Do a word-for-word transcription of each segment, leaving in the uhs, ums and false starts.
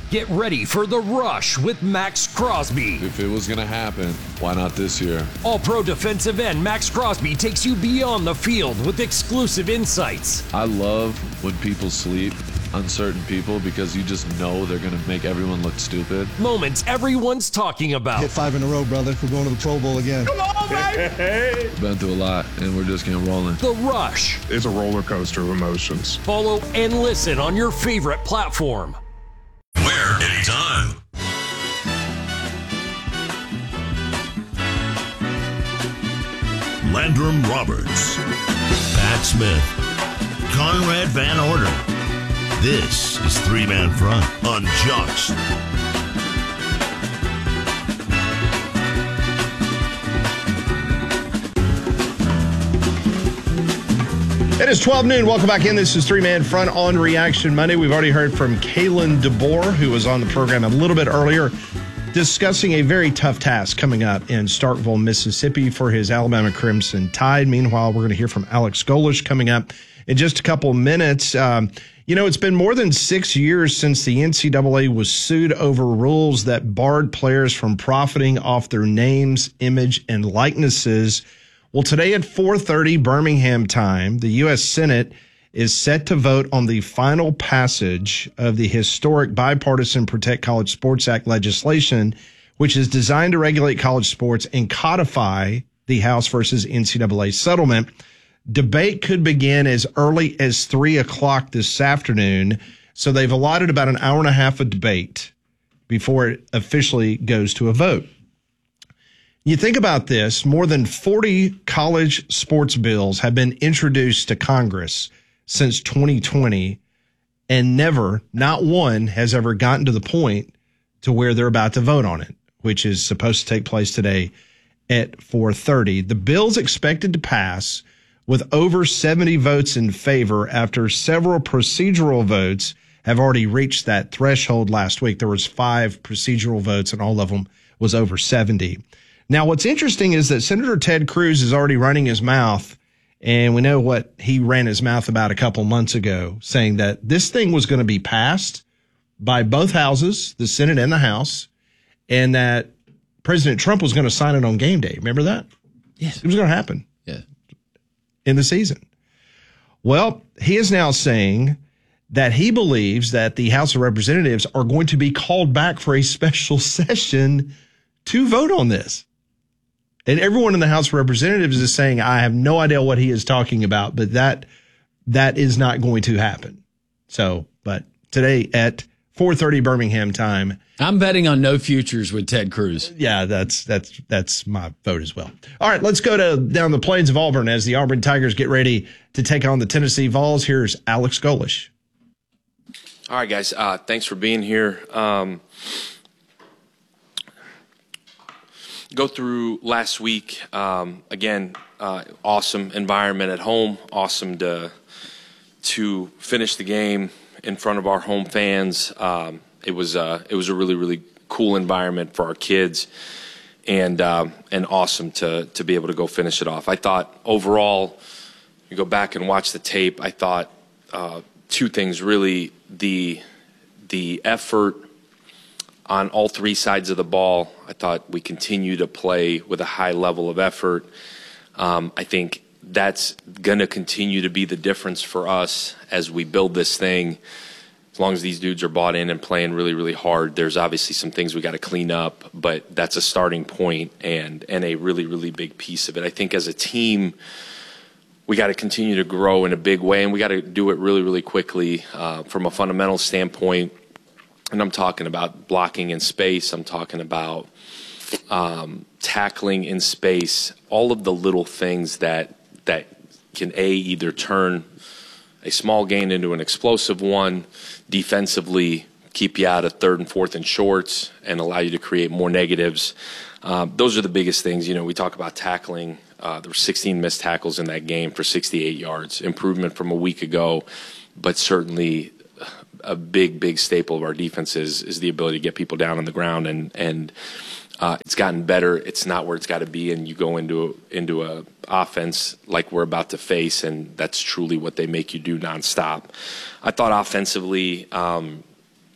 Get ready for The Rush with Max Crosby. If it was going to happen, why not this year? All-Pro defensive end Max Crosby takes you beyond the field with exclusive insights. I love when people sleep, uncertain people, because you just know they're going to make everyone look stupid. Moments everyone's talking about. Hit five in a row, brother. We're going to the Pro Bowl again. Come on, baby! Been through a lot, and we're just getting rolling. The Rush. It's a roller coaster of emotions. Follow and listen on your favorite platform. Where, anytime. Landrum Roberts, Pat Smith, Conrad Van Order. This is Three Man Front on Jocks. It is twelve noon. Welcome back in. This is Three Man Front on Reaction Monday. We've already heard from Kalen DeBoer, who was on the program a little bit earlier, discussing a very tough task coming up in Starkville, Mississippi for his Alabama Crimson Tide. Meanwhile, we're going to hear from Alex Golesh coming up in just a couple of minutes. Um, you know, it's been more than six years since the N C double A was sued over rules that barred players from profiting off their names, image, and likenesses. Well, today at four thirty Birmingham time, the U S Senate is set to vote on the final passage of the historic Bipartisan Protect College Sports Act legislation, which is designed to regulate college sports and codify the House versus N C double A settlement. Debate could begin as early as three o'clock this afternoon, so they've allotted about an hour and a half of debate before it officially goes to a vote. You think about this, more than forty college sports bills have been introduced to Congress since twenty twenty, and never, not one, has ever gotten to the point to where they're about to vote on it, which is supposed to take place today at four thirty. The bill's expected to pass with over seventy votes in favor after several procedural votes have already reached that threshold last week. There was five procedural votes, and all of them was over seventy. Now, what's interesting is that Senator Ted Cruz is already running his mouth, and we know what he ran his mouth about a couple months ago, saying that this thing was going to be passed by both houses, the Senate and the House, and that President Trump was going to sign it on game day. Remember that? Yes. It was going to happen. Yeah. In the season. Well, he is now saying that he believes that the House of Representatives are going to be called back for a special session to vote on this. And everyone in the House of Representatives is saying, I have no idea what he is talking about, but that that is not going to happen. So, but today at four thirty Birmingham time. I'm betting on no futures with Ted Cruz. Yeah, that's that's that's my vote as well. All right, let's go to down the plains of Auburn as the Auburn Tigers get ready to take on the Tennessee Vols. Here's Alex Golesh. All right, guys. Uh, thanks for being here. Um, Go through last week, um, again, uh, awesome environment at home, awesome to to finish the game in front of our home fans. Um, it was uh, it was a really, really cool environment for our kids, and um, and awesome to to be able to go finish it off. I thought overall, you go back and watch the tape, I thought uh, two things really, the the effort on all three sides of the ball. I thought we continue to play with a high level of effort. Um, I think that's going to continue to be the difference for us as we build this thing. As long as these dudes are bought in and playing really, really hard, there's obviously some things we got to clean up, but that's a starting point and, and a really, really big piece of it. I think as a team, we got to continue to grow in a big way, and we got to do it really, really quickly uh, from a fundamental standpoint. And I'm talking about blocking in space. I'm talking about um, tackling in space. All of the little things that that can a either turn a small gain into an explosive one, defensively keep you out of third and fourth and shorts, and allow you to create more negatives. Um, those are the biggest things. You know, we talk about tackling. Uh, there were sixteen missed tackles in that game for sixty-eight yards, improvement from a week ago, but certainly a big, big staple of our defense is, is the ability to get people down on the ground, and and uh, it's gotten better. It's not where it's got to be, and you go into a, into a offense like we're about to face, and that's truly what they make you do nonstop. I thought offensively, um,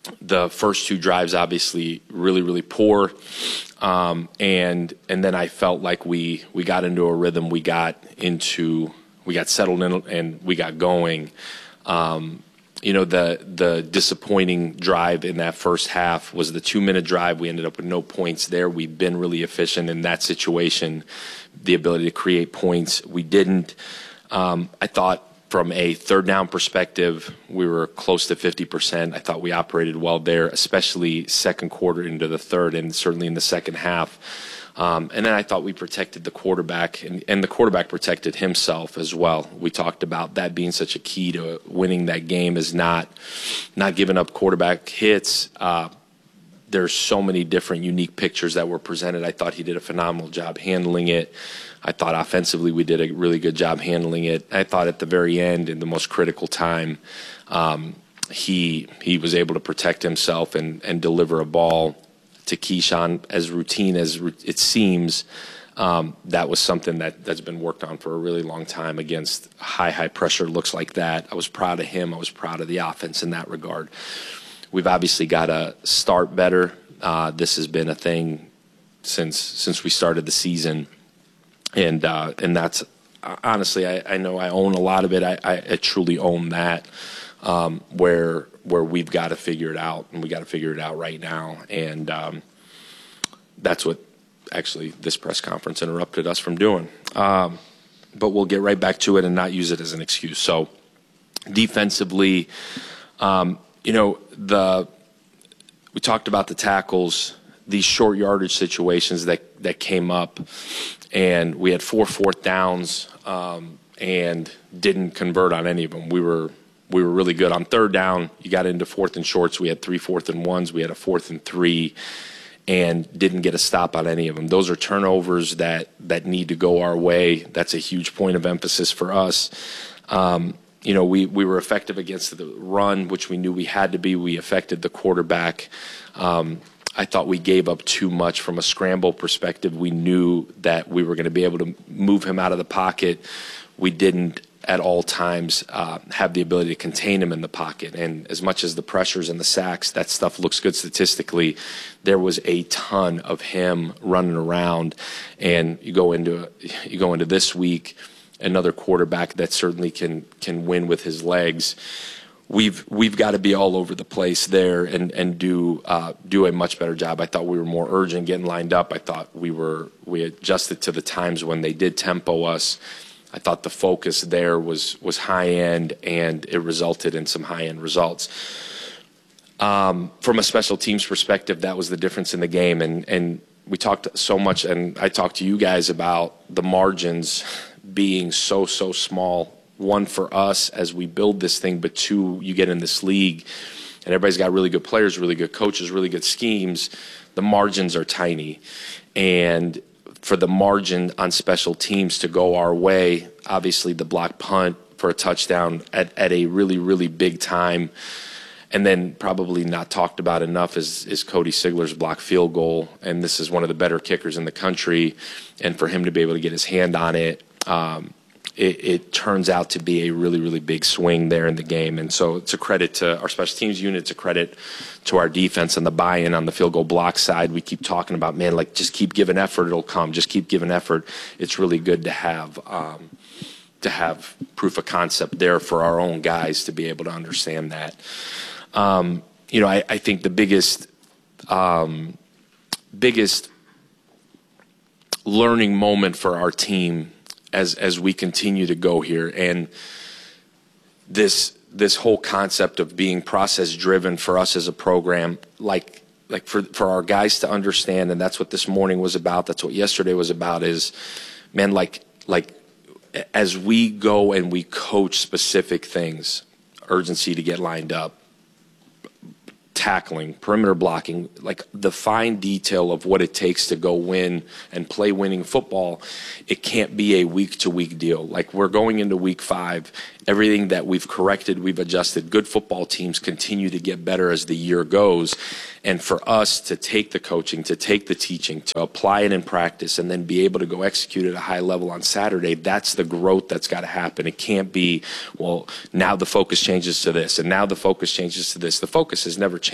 the first two drives, obviously, really, really poor. Um, and and then I felt like we we got into a rhythm. We got into we got settled in and we got going. Um, you know, the the disappointing drive in that first half was the two-minute drive. We ended up with no points there. We've been really efficient in that situation, the ability to create points. We didn't. Um, I thought from a third down perspective, we were close to fifty percent. I thought we operated well there, especially second quarter into the third and certainly in the second half. Um, and then I thought we protected the quarterback, and, and the quarterback protected himself as well. We talked about that being such a key to winning that game, is not not giving up quarterback hits. Uh, there's so many different unique pictures that were presented. I thought he did a phenomenal job handling it. I thought offensively we did a really good job handling it. I thought at the very end, in the most critical time, um, he he was able to protect himself and, and deliver a ball to Keyshawn, as routine as it seems. Um, that was something that, that's been worked on for a really long time against high, high pressure looks like that. I was proud of him. I was proud of the offense in that regard. We've obviously got to start better. Uh, this has been a thing since since we started the season. And uh, and that's, honestly, I, I know I own a lot of it. I, I, I truly own that, um, where where we've got to figure it out, and we got to figure it out right now. And um, that's what actually this press conference interrupted us from doing. Um, but we'll get right back to it and not use it as an excuse. So defensively, um, you know, the we talked about the tackles, these short yardage situations that, that came up, and we had four fourth downs um, and didn't convert on any of them. We were we were really good on third down. You got into fourth and shorts. We had three fourth and ones. We had a fourth and three, and didn't get a stop on any of them. Those are turnovers that that need to go our way. That's a huge point of emphasis for us. Um, you know, we, we were effective against the run, which we knew we had to be. We affected the quarterback. Um, I thought we gave up too much from a scramble perspective. We knew that we were going to be able to move him out of the pocket. We didn't at all times uh, have the ability to contain him in the pocket. And as much as the pressures and the sacks, that stuff looks good statistically, there was a ton of him running around. And you go into you go into this week, another quarterback that certainly can can win with his legs. We've we've got to be all over the place there and and do uh, do a much better job. I thought we were more urgent getting lined up. I thought we were we adjusted to the times when they did tempo us. I thought the focus there was was high end, and it resulted in some high end results. Um, from a special teams perspective, that was the difference in the game. And and we talked so much, and I talked to you guys about the margins being so so small. One, for us as we build this thing, but two, you get in this league and everybody's got really good players, really good coaches, really good schemes. The margins are tiny. And for the margin on special teams to go our way, obviously the block punt for a touchdown at, at a really, really big time. And then probably not talked about enough is, is Cody Sigler's block field goal. And this is one of the better kickers in the country. And for him to be able to get his hand on it, um, It, it turns out to be a really, really big swing there in the game. And so it's a credit to our special teams unit. It's a credit to our defense and the buy-in on the field goal block side. We keep talking about, man, like just keep giving effort. It'll come. Just keep giving effort. It's really good to have um, to have proof of concept there for our own guys to be able to understand that. Um, you know, I, I think the biggest um, biggest learning moment for our team as as we continue to go here, and this this whole concept of being process driven for us as a program, like like for for our guys to understand, and that's what this morning was about, that's what yesterday was about, is man, like like as we go and we coach specific things, urgency to get lined up, tackling, perimeter blocking, like the fine detail of what it takes to go win and play winning football, it can't be a week-to-week deal. Like we're going into week five, everything that we've corrected, we've adjusted. Good football teams continue to get better as the year goes. And for us to take the coaching, to take the teaching, to apply it in practice, and then be able to go execute at a high level on Saturday, that's the growth that's got to happen. It can't be, well, now the focus changes to this, and now the focus changes to this. The focus has never changed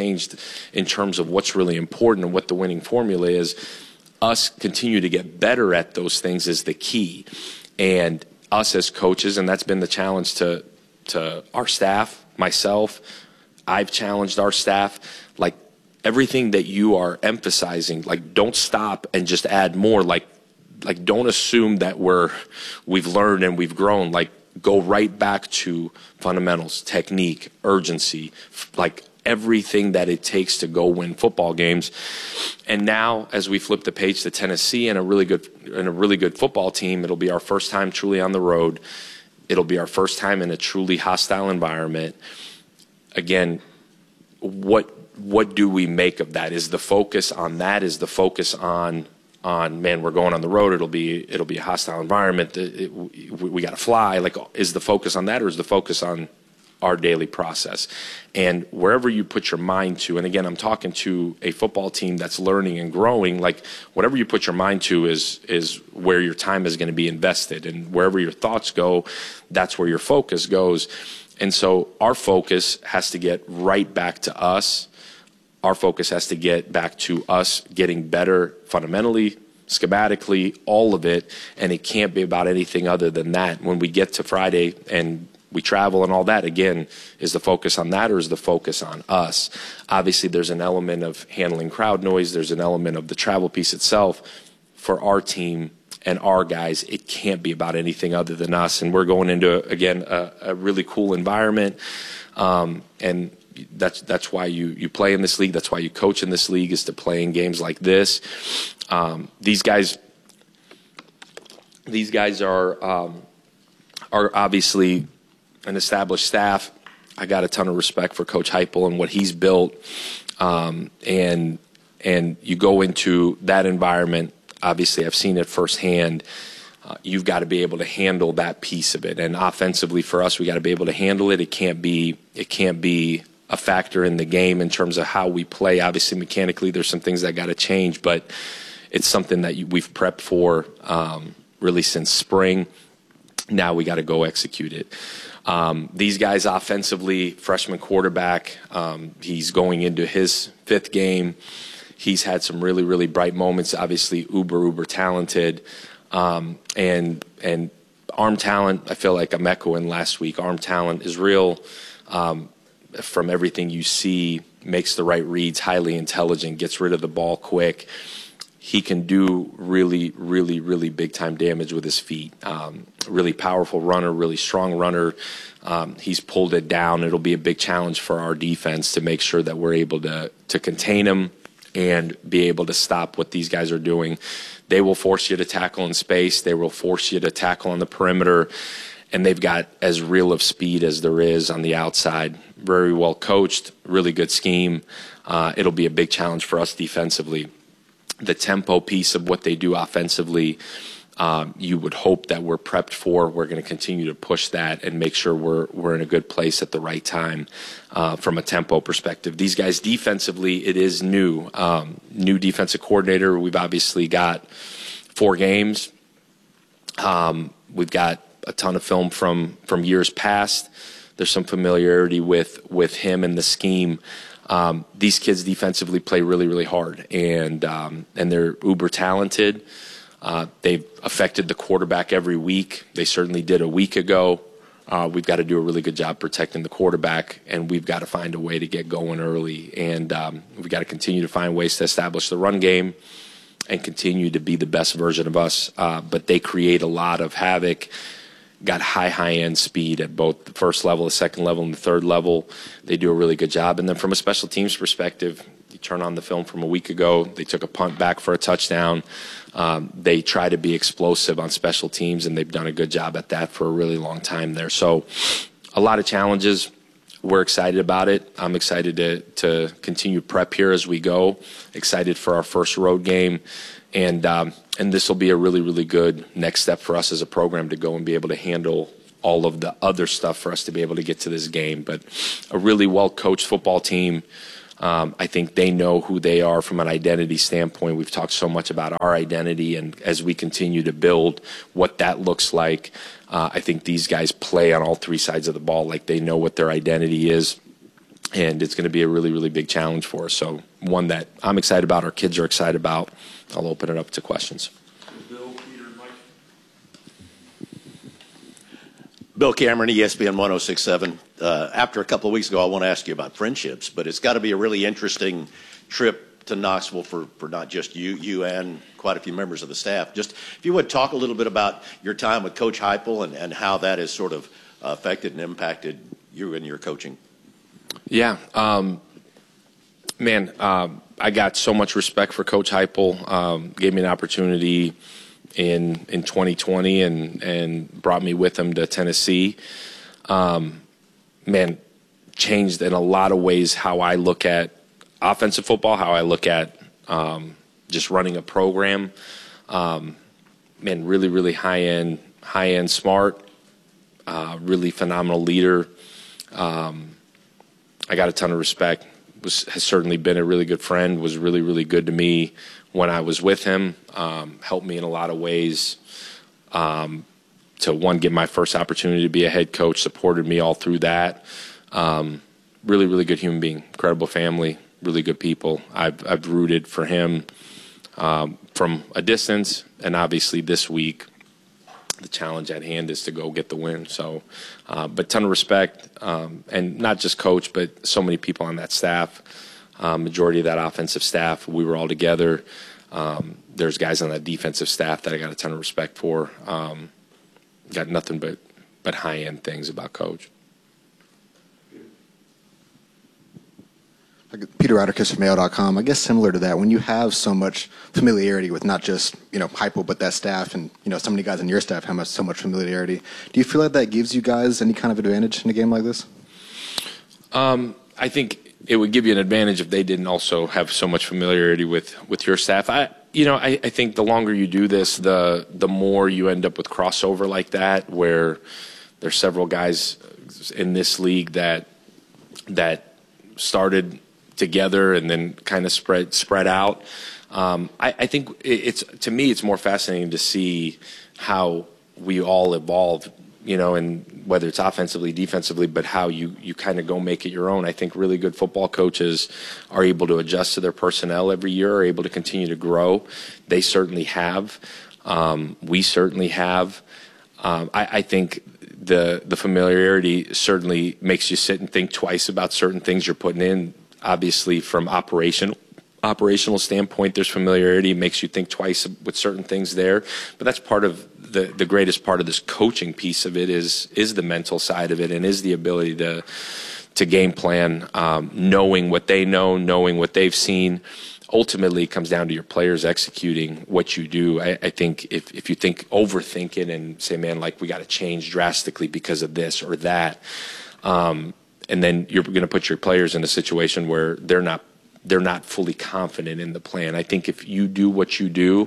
changed in terms of what's really important and what the winning formula is. Us continue to get better at those things is the key. And us as coaches, and that's been the challenge to to our staff, myself, I've challenged our staff, like everything that you are emphasizing, like don't stop and just add more. Like like don't assume that we're we've learned and we've grown. Like go right back to fundamentals, technique, urgency, like everything that it takes to go win football games. And now, as we flip the page to Tennessee and a really good and a really good football team, it'll be our first time truly on the road. It'll be our first time in a truly hostile environment. Again, what what do we make of that? Is the focus on that? Is the focus on on man, we're going on the road. It'll be it'll be a hostile environment. It, it, we we got to fly. Like, is the focus on that, or is the focus on our daily process? And wherever you put your mind to, and again, I'm talking to a football team that's learning and growing, like whatever you put your mind to is is where your time is going to be invested, and wherever your thoughts go, that's where your focus goes. And so our focus has to get right back to us. Our focus has to get back to us getting better fundamentally, schematically, all of it, and it can't be about anything other than that. When we get to Friday and we travel and all that, again, is the focus on that, or is the focus on us? Obviously, there's an element of handling crowd noise. There's an element of the travel piece itself. For our team and our guys, it can't be about anything other than us. And we're going into, again, a, a really cool environment. Um, and that's that's why you, you play in this league. That's why you coach in this league, is to play in games like this. Um, these guys, these guys are um, are obviously an established staff. I got a ton of respect for Coach Heupel and what he's built. Um, and and you go into that environment. Obviously, I've seen it firsthand. Uh, you've got to be able to handle that piece of it. And offensively, for us, we got to be able to handle it. It can't be it can't be a factor in the game in terms of how we play. Obviously, mechanically, there's some things that got to change, but it's something that you, we've prepped for um, really since spring. Now we got to go execute it. Um, these guys offensively, freshman quarterback, um, he's going into his fifth game. He's had some really, really bright moments. Obviously, uber, uber talented. Um, and and arm talent, I feel like I'm echoing last week. Arm talent is real. Um, from everything you see, makes the right reads, highly intelligent, gets rid of the ball quick. He can do really, really, really big-time damage with his feet. Um, really powerful runner, really strong runner. Um, he's pulled it down. It'll be a big challenge for our defense to make sure that we're able to to contain him and be able to stop what these guys are doing. They will force you to tackle in space. They will force you to tackle on the perimeter. And they've got as real of speed as there is on the outside. Very well coached, really good scheme. Uh, it'll be a big challenge for us defensively. The tempo piece of what they do offensively, um, you would hope that we're prepped for. We're going to continue to push that and make sure we're we're in a good place at the right time uh, from a tempo perspective. These guys defensively, it is new. Um, new defensive coordinator. We've obviously got four games. Um, we've got a ton of film from from years past. There's some familiarity with with him and the scheme. Um, these kids defensively play really, really hard, and um, and they're uber talented. Uh, they've affected the quarterback every week. They certainly did a week ago. Uh, we've got to do a really good job protecting the quarterback, and we've got to find a way to get going early. And um, we've got to continue to find ways to establish the run game and continue to be the best version of us. Uh, but they create a lot of havoc. Got high, high-end speed at both the first level, the second level, and the third level. They do a really good job. And then from a special teams perspective, you turn on the film from a week ago. They took a punt back for a touchdown. Um, they try to be explosive on special teams, and they've done a good job at that for a really long time there. So a lot of challenges. We're excited about it. I'm excited to, to continue prep here as we go. Excited for our first road game. And um, and this will be a really, really good next step for us as a program to go and be able to handle all of the other stuff for us to be able to get to this game. But a really well-coached football team. Um, I think they know who they are from an identity standpoint. We've talked so much about our identity, and as we continue to build what that looks like, uh, I think these guys play on all three sides of the ball like they know what their identity is. and it's going to be a really, really big challenge for us. So one that I'm excited about, our kids are excited about. I'll open it up to questions. Bill, Peter, and Mike. Bill Cameron, E S P N one oh six point seven. Uh, after a couple of weeks ago, I want to ask you about friendships, but it's got to be a really interesting trip to Knoxville for, for not just you, you and quite a few members of the staff. Just if you would talk a little bit about your time with Coach Heupel and, and how that has sort of affected and impacted you and your coaching. Yeah, um, man, um, I got so much respect for Coach Heupel. Um, gave me an opportunity in in twenty twenty and and brought me with him to Tennessee. Um, man, changed in a lot of ways how I look at offensive football, how I look at um, just running a program. Um, man, really, really high end, high end, smart, uh, really phenomenal leader. Um, I got a ton of respect. Was has certainly been a really good friend. Was really, really good to me when I was with him. Um, helped me in a lot of ways. Um, to one, get my first opportunity to be a head coach. Supported me all through that. Um, really, really good human being. Incredible family. Really good people. I've I've rooted for him um, from a distance, and obviously this week, the challenge at hand is to go get the win. So, uh, but ton of respect, um, and not just coach, but so many people on that staff. Um, majority of that offensive staff, we were all together. Um, there's guys on that defensive staff that I got a ton of respect for. Um, got nothing but but high end things about Coach. Peter Atticus from Mail dot com. I guess similar to that, when you have so much familiarity with not just, you know, Heupel, but that staff and, you know, so many guys on your staff have so much familiarity, do you feel like that gives you guys any kind of advantage in a game like this? Um, I think it would give you an advantage if they didn't also have so much familiarity with, with your staff. I, you know, I, I think the longer you do this, the the more you end up with crossover like that, where there's several guys in this league that that started together and then kind of spread spread out. Um, I, I think it's to me it's more fascinating to see how we all evolve, you know, and whether it's offensively, defensively, but how you you kind of go make it your own. I think really good football coaches are able to adjust to their personnel every year, are able to continue to grow. They certainly have. Um, we certainly have. Um, I, I think the the familiarity certainly makes you sit and think twice about certain things you're putting in. Obviously, from operational operational standpoint, there's familiarity. It makes you think twice with certain things there. But that's part of the the greatest part of this coaching piece of it is is the mental side of it, and is the ability to to game plan, um, knowing what they know, knowing what they've seen. Ultimately, it comes down to your players executing what you do. I, I think if if you think overthink it and say, man, like we got to change drastically because of this or that. Um, And then you're going to put your players in a situation where they're not they're not fully confident in the plan. I think if you do what you do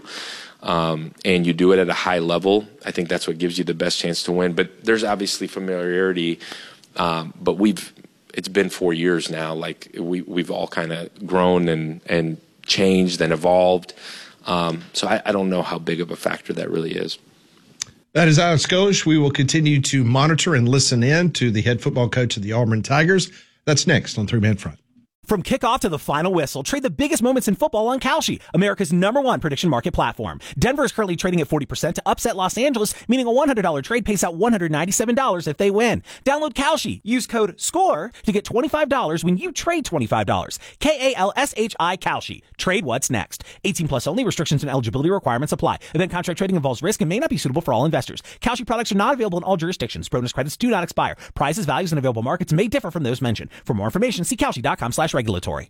um, and you do it at a high level, I think that's what gives you the best chance to win. But there's obviously familiarity, um, but we've it's been four years now. Like we we've all kind of grown and and changed and evolved. Um, so I, I don't know how big of a factor that really is. That is Alex Golesh. We will continue to monitor and listen in to the head football coach of the Auburn Tigers. That's next on Three Man Front. From kickoff to the final whistle, trade the biggest moments in football on Kalshi, America's number one prediction market platform. Denver is currently trading at forty percent to upset Los Angeles, meaning a one hundred dollars trade pays out one hundred ninety-seven dollars if they win. Download Kalshi. Use code SCORE to get twenty-five dollars when you trade twenty-five dollars. K A L S H I Kalshi. Trade what's next. eighteen plus only. Restrictions and eligibility requirements apply. Event contract trading involves risk and may not be suitable for all investors. Kalshi products are not available in all jurisdictions. Bonus credits do not expire. Prices, values, and available markets may differ from those mentioned. For more information, see Kalshi.com slash regulatory.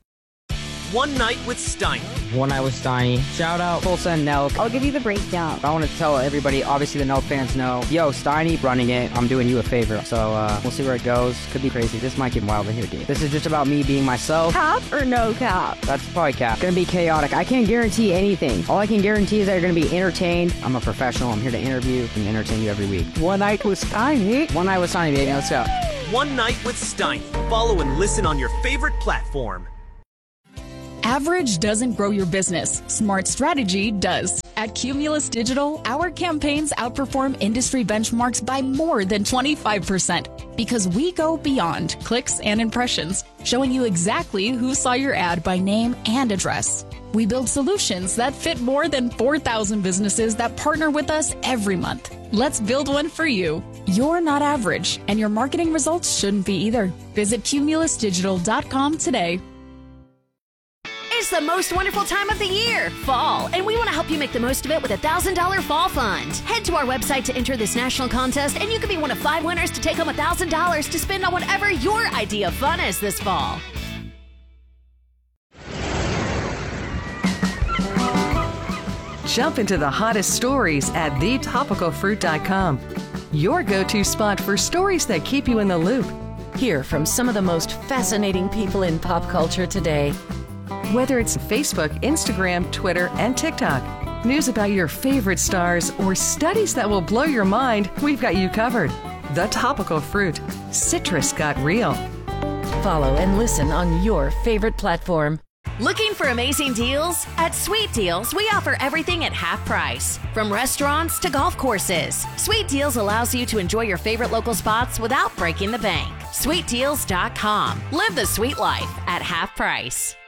One Night with Steiny. One Night with Steiny. Shout out Tulsa and Nelk. I'll give you the breakdown. I want to tell everybody, obviously the Nelk fans know, yo, Steiny running it, I'm doing you a favor. So uh, we'll see where it goes. Could be crazy. This might get wild in here, dude. This is just about me being myself. Cap or no cap? That's probably cap. Gonna be chaotic. I can't guarantee anything. All I can guarantee is that you're gonna be entertained. I'm a professional. I'm here to interview and entertain you every week. One Night with Steiny. One Night with Steiny, baby. Let's go. One Night with Steiny. Follow and listen on your favorite platform. Average doesn't grow your business. Smart strategy does. At Cumulus Digital, our campaigns outperform industry benchmarks by more than twenty-five percent because we go beyond clicks and impressions, showing you exactly who saw your ad by name and address. We build solutions that fit more than four thousand businesses that partner with us every month. Let's build one for you. You're not average, and your marketing results shouldn't be either. Visit cumulus digital dot com today. It's the most wonderful time of the year, fall, and we want to help you make the most of it with a one thousand dollars Fall Fund. Head to our website to enter this national contest, and you could be one of five winners to take home one thousand dollars to spend on whatever your idea of fun is this fall. Jump into the hottest stories at the topical fruit dot com. Your go-to spot for stories that keep you in the loop. Hear from some of the most fascinating people in pop culture today. Whether it's Facebook, Instagram, Twitter, and TikTok, news about your favorite stars, or studies that will blow your mind, we've got you covered. The Topical Fruit. Citrus got real. Follow and listen on your favorite platform. Looking for amazing deals? At Sweet Deals, we offer everything at half price. From restaurants to golf courses, Sweet Deals allows you to enjoy your favorite local spots without breaking the bank. sweet deals dot com. Live the sweet life at half price.